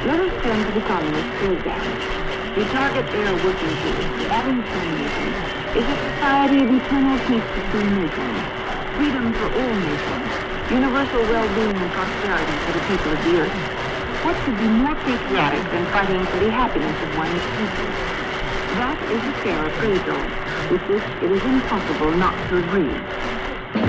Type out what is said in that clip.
Let us turn to the communist program. We target their working groups. The Adams Communism is a society of eternal peace between nations, freedom for all nations, universal well-being and prosperity for the people of the earth. What could be more patriotic than fighting for the happiness of one's people? That is a fair appraisal, with which it is impossible not to agree.